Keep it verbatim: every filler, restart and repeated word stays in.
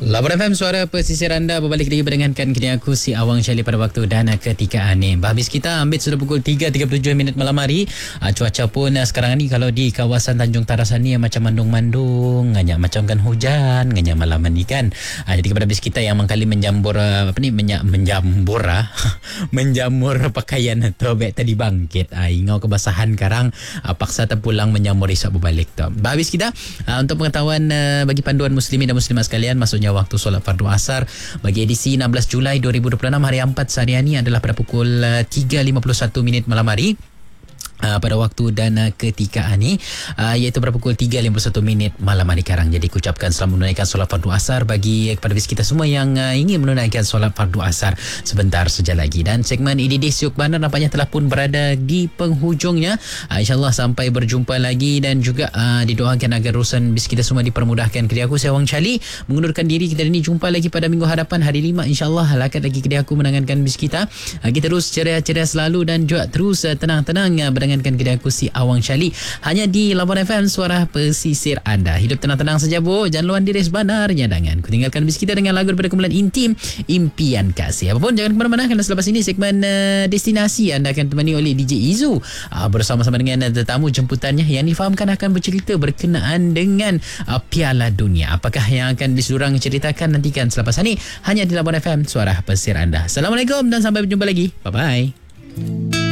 Labuan F M, suara pesisir anda berbalik lagi berdengankan kini aku si Awang Syali pada waktu dan ketika ini. Habis kita ambil sudah pukul tiga tiga puluh tujuh minit malam hari. Uh, cuaca pun uh, sekarang ni kalau di kawasan Tanjung Tarasan ni uh, macam mandung-mandung, nganya macam kan hujan, nganya malam ni kan. Uh, jadi kepada habis kita yang mengkali menjambur uh, apa ni menya, menjambur uh, menjamur pakaian atau beg tadi bangkit. Uh, ingau kebasahan karang uh, paksa terpulang menjamur esok berbalik tu. Habis kita uh, untuk pengetahuan uh, bagi panduan muslimin dan muslimat sekalian, maksudnya waktu solat fardu asar bagi edisi enam belas Julai dua ribu dua puluh enam hari empat seharian ini adalah pada pukul tiga lima puluh satu minit malam hari. Uh, pada waktu dan uh, ketika ini uh, iaitu pada pukul tiga lima puluh satu minit malam hari sekarang. Jadi ku ucapkan selamat menunaikan solat fardu asar bagi kepada bis kita semua yang uh, ingin menunaikan solat fardu asar sebentar saja lagi. Dan segmen I D D Siuk Bandar nampaknya telah pun berada di penghujungnya. uh, InsyaAllah sampai berjumpa lagi dan juga uh, didoakan agar urusan bis kita semua dipermudahkan. Kedai aku saya Awang Syali mengundurkan diri. Kita ini jumpa lagi pada minggu hadapan hari lima insyaAllah. Lakat lagi kedai aku menangankan bis kita. uh, Kita terus ceria-ceria selalu dan juga terus uh, tenang-tenang uh, dengan kedai aku si Awang Syali hanya di Labuan F M, suara pesisir anda. Hidup tenang-tenang saja bu, jangan luan diri sebenarnya. Jangan ku tinggalkan bis kita dengan lagu daripada kumpulan Intim, Impian Kasih. Apapun jangan ke mana-mana kerana selepas ini segmen uh, destinasi anda akan temani oleh D J Izu uh, bersama-sama dengan uh, tetamu jemputannya yang difahamkan akan bercerita berkenaan dengan uh, Piala Dunia. Apakah yang akan disurang ceritakan, nantikan selepas ini hanya di Labuan F M, suara pesisir anda. Assalamualaikum dan sampai berjumpa lagi. Bye bye.